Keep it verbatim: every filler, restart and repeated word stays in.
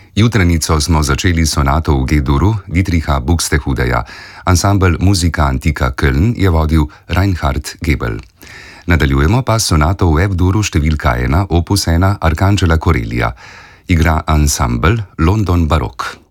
Jutranico smo začeli sonato v G-duru Dietricha Buxtehudeja. Ansambel Muzika Antika Köln je vodil Reinhard Gebel. Nadaljujemo pa sonato v F-duru številka ena, opus ena Arcangela Corellia. Igra ansambel London Baroque.